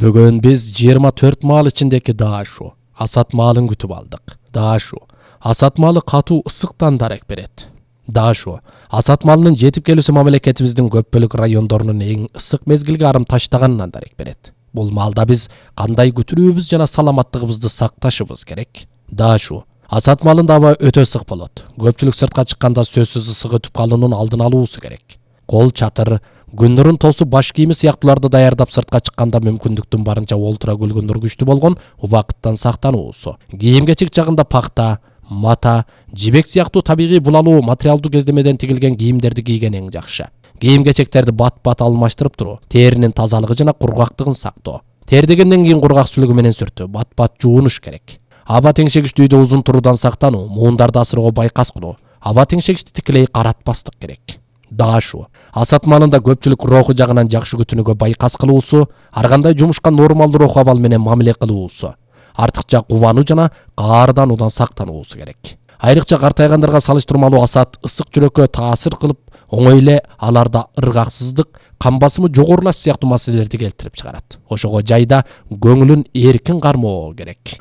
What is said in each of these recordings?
Бүгін біз 24 мал içindeki Daşu, Asat malын күтіп алдық. Daşu, Asat malı қату ысықтан дарек берет. Daşu, Asat malının жетіп келісі мамлекетіміздің көп бөлік райондорунун ең ысық мезгилге арым таштағанынан дарек берет. Бұл малда біз қандай күтүрүүбүз жана саламаттыгыбызды сакташыбыз керек. Daşu, Asat малында аба өтө ысык болот. Көпчүлүк сыртка чыкканда сөзсүз ысык өтүп калуунун алдын алуусу керек. Кол чатыр, күндөрүн тосу баш кийими сыяктууларды даярдап сыртка чыкканда мүмкүндүктүн барынча олтура күлгөндөр күчтүү болгон убакыттан сактануусу. Кийим-кечек жагында пахта, мата, жибек сыяктуу табигый булалуу материалдуу кездемеден тигилген кийимдерди кийген эң жакшы. Кийим-кечектерди бат-бат алмаштырып туруу, теринин тазалыгы жана кургактыгын сактоо. Тердегенден кийин кургак сүлүгү менен сүртүү, бат-бат жуунуш керек. Аба теңшегичти үйдө узун туруудан сактануу, муундарды асырууга байкас кылуу. Аба теңшегичти тикелей каратпастык керек. Daşu, Asat малында көпчүлүк руху жагынан жакшы күтүнүүгө байкас кылуусу, ар кандай жумушка нормалдуу рух абал менен мамиле кылуусу, артыкча кубануу жана каардануудан сактануусу керек. Айрыкча картайгандарга салыштырмалуу Asat ысык жүрөккө таасир кылып, оңой эле аларда ыргаксыздык, кан басымы жогорулаш сыяктуу маселелерди келтирип чыгарат. Ошого жайда көңүлүн эркин кармоо керек.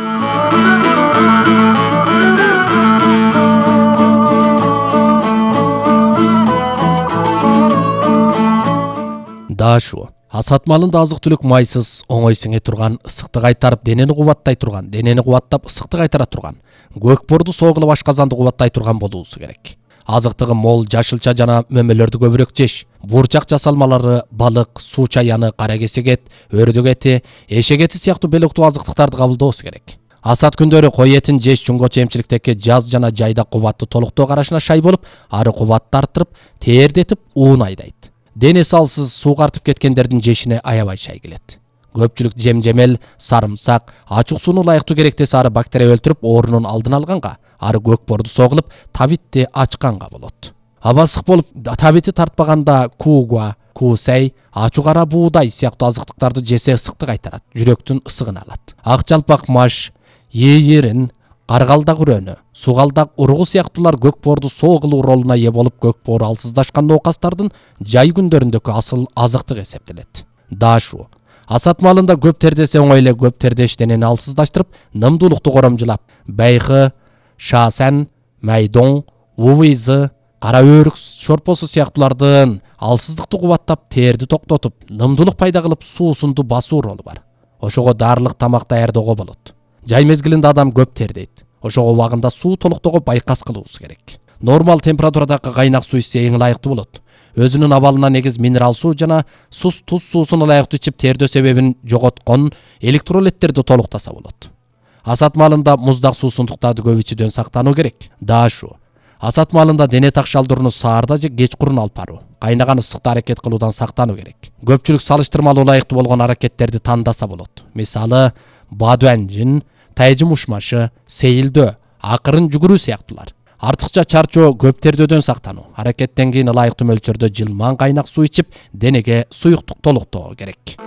Daşu, Asat малында азык-түлүк майсыз, оңой сиңе турган, ысыкты кайтарып денени кубаттай турган, денени кубаттап ысыкты кайтара турган, көкборду согулуп ашказанды кубаттай турган болуусу керек. Азыктыгы мол жашылча жана мөмөлөрдү көбүрөөк жеш, бурчак жасалмалары, балык, суу чаяны, кара кесек эт, өрдөк эти, эшек эти сыяктуу белоктуу азыктыктарды кабылдоосу керек. Асат күндөрү кой этин жеш чуңгочу эмчиликтеги жаз жана жайда кубатты толуктоо карашына шай болуп, ары кубатты арттырып, тердетип уун айдайт. Дене салсыз суу картып кеткендердин жешине аябай шай келет. Көпчүлүк жем-жемел, сарымсак, ачык сууну ылайыктуу керектесе ары бактерия өлтүрүп, оорунун алдын алганга, ары көкборду согулуп, табитти ачканга болот. Аба ысык болуп, табити тартпаганда кууга, куусай, ачуу кара буудай сыяктуу азыктыктарды жесе ысыкты кайтарат, жүрөктүн ысыгын алат. Ак жалпак маш, ийирин, каргалдак үрөнү, сугалдак ургу сыяктуулар көкборду согулуу ролуна ээ болуп, көкбору алсыздашкан оокастардын жай күндөрүндөгү асыл азыктык эсептелет. Daşu, Asat малында көп тердесе оңой эле көп тердеш денени алсыздаштырып, нымдуулукту коромжулап, байкы, шаасан, майдоң, увызы, кара өрүк шорпосу сыяктуулардын алсыздыкты кубаттап, терди токтотуп, нымдуулук пайда кылып, суусунду басуу ролу бар. Ошого дарылык тамак даярдоого болот. Жай мезгилинде адам көп тердейт. Ошого убагында суу толуктоого байкас кылуусу керек. Нормал температурадагы кайнак суу ичсе эң ылайыктуу болот. Өзүнүн абалына негиз минерал суу жана туз суусун ылайыктуу ичип тердөө себебин жоготкон электролиттерди толуктаса болот. Asat малында муздак суусундуктарды көп ичүүдөн сактануу керек. Daşu, Asat малында дене такшалдырууну саарда же кечкурун алып баруу, кайнаган ысыкта аракет кылуудан сактануу керек. Көпчүлүк салыштырмалуу ылайыктуу болгон аракеттерди тандаса болот. Мисалы, бадуанжин, тайжы мушмашы, сейилдөө, акырын жүгүрүү сыяктуулар. Артыкча чарчоо, көп тердөөдөн сактануу, аракеттен кийин ылайыктуу мөлчөрдө жылмаң кайнак суу ичип, денеге суюктук толуктоо керек.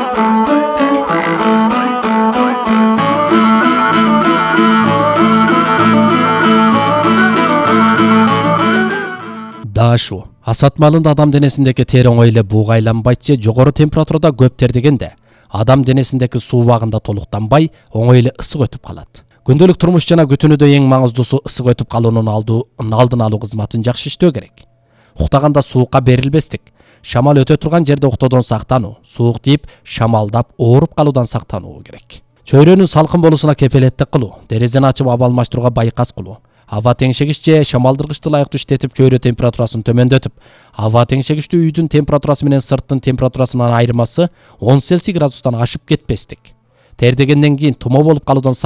Daşu, Asat малында адам денесиндеги тер оңой эле бууга айланбайт же жогору температурада көп тердегенде, адам денесиндеги суу багында толуктанбай, оңой эле ысык өтүп калат. Күндөлүк турмуш жана күтүнүүдө эң маңыздуусу ысык өтүп калуунун алдын алуу кызматын жакшы иштөө керек. Уктаганда суукка берилбестик, шамал өтө турган жерде уктоодон сактануу, суук тийип, шамалдап, ооруп калуудан сактануу керек. Чөйрөнүн салкын болуусуна кепелеттик кылуу, дерезени ачып аба алмаштырууга байкас кылуу. Аба теңшегич же шамалдыргычты ылайыктуу иштетип, чөйрө температурасын төмөндөтүп, аба теңшегичти үйдүн температурасы менен сырттын температурасынын айырмасы 10 Цельсий градустан ашып кетпестик. Тердегенден кийин тумо болуп калуудан